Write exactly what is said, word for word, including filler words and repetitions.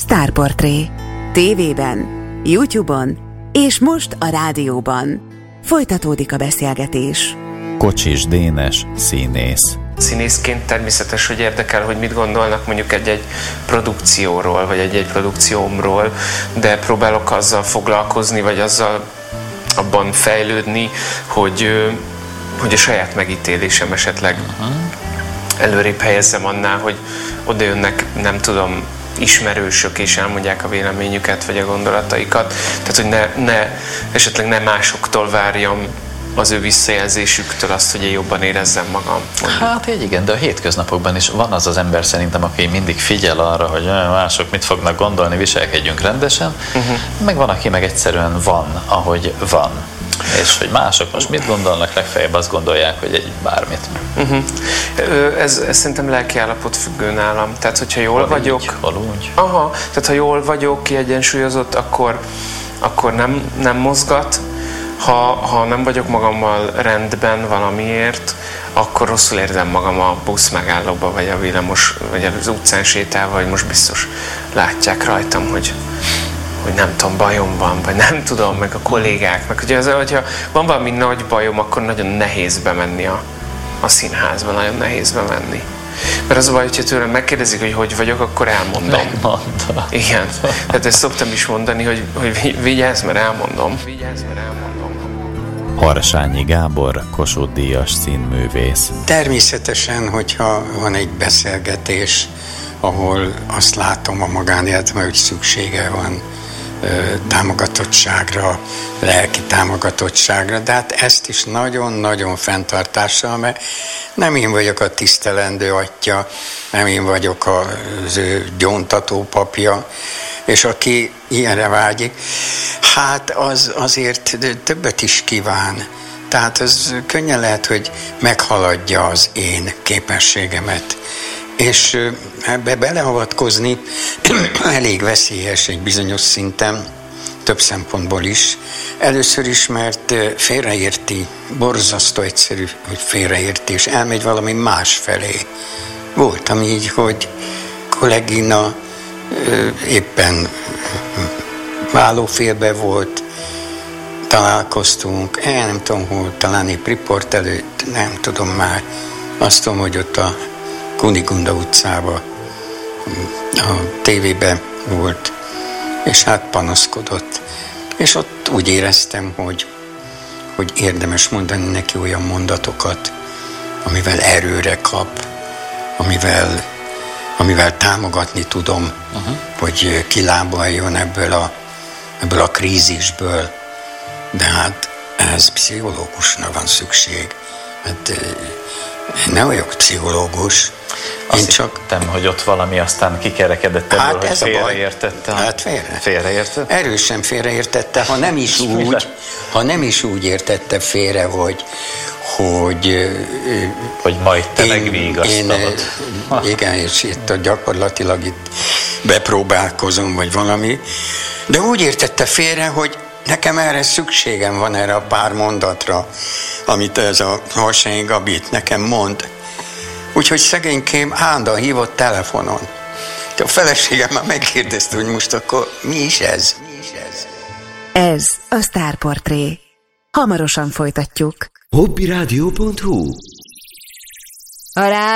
Sztárportré. tévében, YouTube-on és most a rádióban. Folytatódik a beszélgetés. Kocsis Dénes, színész. Színészként természetes, hogy érdekel, hogy mit gondolnak mondjuk egy-egy produkcióról, vagy egy-egy produkciómról, de próbálok azzal foglalkozni, vagy azzal abban fejlődni, hogy, hogy a saját megítélésem esetleg uh-huh. előrébb helyezzem annál, hogy oda jönnek, nem tudom, ismerősök és elmondják a véleményüket, vagy a gondolataikat. Tehát, hogy ne, ne, esetleg ne másoktól várjam az ő visszajelzésüktől azt, hogy én jobban érezzem magam. Mondjuk. Hát így igen, de a hétköznapokban is van az az ember szerintem, aki mindig figyel arra, hogy mások mit fognak gondolni, viselkedjünk rendesen, uh-huh. meg van, aki meg egyszerűen van, ahogy van. És hogy mások most mit gondolnak, legfeljebb azt gondolják, hogy egy bármit. Uh-huh. Ez, ez szerintem lelkiállapot függő nálam. Tehát, hogyha jól hol vagyok... Így, hol úgy. Aha, tehát ha jól vagyok, kiegyensúlyozott, akkor, akkor nem, nem mozgat. Ha, ha nem vagyok magammal rendben valamiért, akkor rosszul érzem magam a busz megállóba, vagy a villamos, vagy az utcán sétálva, vagy most biztos látják rajtam, hogy hogy nem tudom, bajom van, vagy nem tudom, meg a kollégák, meg ugye az, hogyha van valami nagy bajom, akkor nagyon nehéz bemenni a, a színházba, nagyon nehéz bemenni. Mert az a baj, hogyha tőlem megkérdezik, hogy hogy vagyok, akkor elmondom. Megmondta. Igen. Tehát ezt szoktam is mondani, hogy, hogy vigyázz, mert elmondom. Vigyázz, mert elmondom. Harsányi Gábor, Kossuth-díjas színművész. Természetesen, hogyha van egy beszélgetés, ahol azt látom a magánéletben, hogy szüksége van támogatottságra, lelki támogatottságra, de hát ezt is nagyon-nagyon fenntartással, mert nem én vagyok a tisztelendő atya, nem én vagyok az ő gyóntató papja, és aki ilyenre vágyik, hát az azért többet is kíván. Tehát az könnyen lehet, hogy meghaladja az én képességemet. És ebbe beleavatkozni elég veszélyes egy bizonyos szinten, több szempontból is. Először is, mert félreérti, borzasztó egyszerű, hogy félreérti, és elmegy valami más felé. Voltam így, hogy kollégina éppen válófélbe volt, találkoztunk, el nem tudom hol, talán épp riport előtt, nem tudom már, azt tudom, hogy ott a Kunigunda utcába a tévében volt, és hát panaszkodott. És ott úgy éreztem, hogy, hogy érdemes mondani neki olyan mondatokat, amivel erőre kap, amivel, amivel támogatni tudom, uh-huh. hogy kilábaljon ebből a, ebből a krízisből. De hát ez pszichológusnak van szükség. Hát nem vagyok pszichológus. Azt Én csak hittem, hogy ott valami aztán kikerekedett ebből, hát hogy félreértette. Hát félre. Félreértette? Erősen félreértette, ha nem is úgy, ha nem is úgy értette félre, hogy hogy, hogy majd te én, megvigasztalod. Én, igen, és itt gyakorlatilag itt bepróbálkozom, vagy valami, de úgy értette félre, hogy nekem erre szükségem van, erre a pár mondatra, amit ez a Harsányi Gabi nekem mond. Úgyhogy szegénykém állandóan hívott telefonon. A feleségem már megkérdezte, hogy most akkor mi is ez? Mi is ez? Ez a Sztárportré. Hamarosan folytatjuk. hobbiradio pont hu